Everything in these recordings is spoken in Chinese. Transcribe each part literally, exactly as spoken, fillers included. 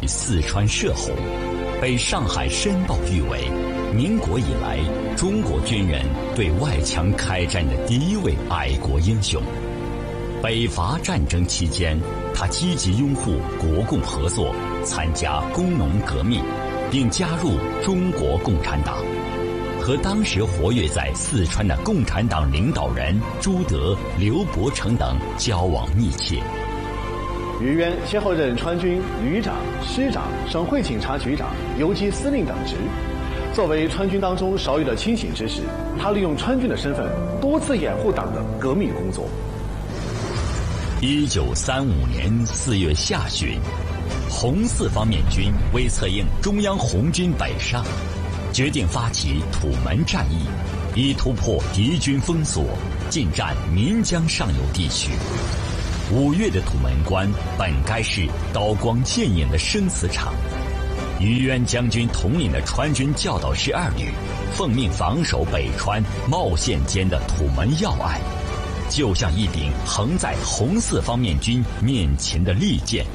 四川射洪，被上海申报誉为民国以来中国军人对外强开战的第一位爱国英雄。北伐战争期间，他积极拥护国共合作，参加工农革命，并加入中国共产党，和当时活跃在四川的共产党领导人朱德、刘伯承等交往密切。 于渊先后任川军旅长、师长、省会警察局长、游击司令等职。作为川军当中少有的清醒之士，他利用川军的身份多次掩护党的革命工作。 一九三五年四月下旬，红四方面军为策应中央红军北上，决定发起土门战役，以突破敌军封锁，进占岷江上游地区。五月的土门关本该是刀光剑影的生死场，于渊将军统领的川军教导师二旅奉命防守北川茂县间的土门要隘，就像一柄横在红四方面军面前的利剑。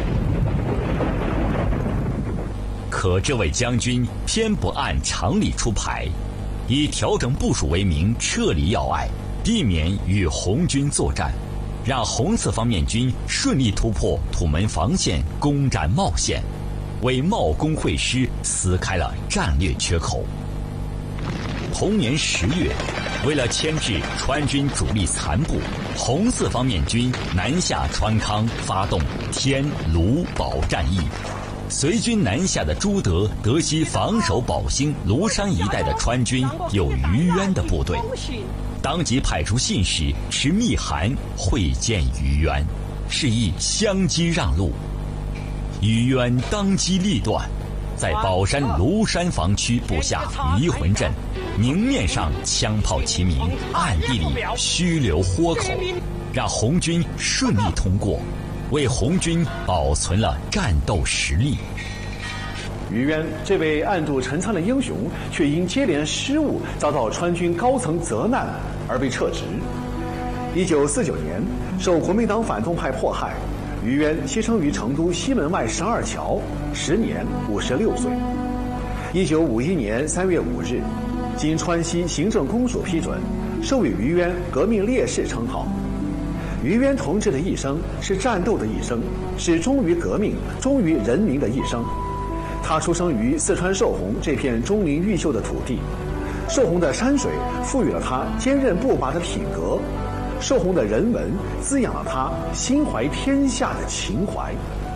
可这位将军偏不按常理出牌，以调整部署为名撤离要隘，避免与红军作战，让红四方面军顺利突破土门防线，攻占茂县，为茂工会师撕开了战略缺口。同年十月，为了牵制川军主力残部，红四方面军南下川康，发动天卢保战役。随军南下的朱德得悉防守宝兴、庐山一带的川军有于渊的部队，当即派出信使持密函会见于渊，示意相机让路。于渊当机立断，在宝山庐山防区布下移魂阵，明面上枪炮齐鸣，暗地里虚留豁口，让红军顺利通过，为红军保存了战斗实力。 于渊这位暗度陈仓的英雄，却因接连失误遭到川军高层责难而被撤职。一九四九年，受国民党反动派迫害，于渊牺牲于成都西门外十二桥，时年五十六岁。一九五一年三月五日，经川西行政公署批准，授予于渊革命烈士称号。于渊同志的一生是战斗的一生，是忠于革命、忠于人民的一生。他出生于四川寿洪这片钟灵毓秀的土地，寿洪的山水赋予了他坚韧不拔的品格，寿洪的人文滋养了他心怀天下的情怀。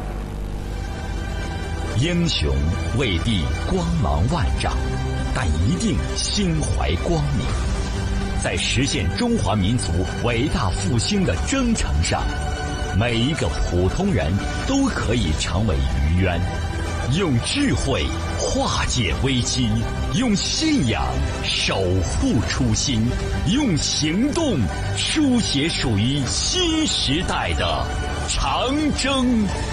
英雄未必光芒万丈，但一定心怀光明。在实现中华民族伟大复兴的征程上，每一个普通人都可以成为于渊，用智慧化解危机，用信仰守护初心，用行动书写属于新时代的长征。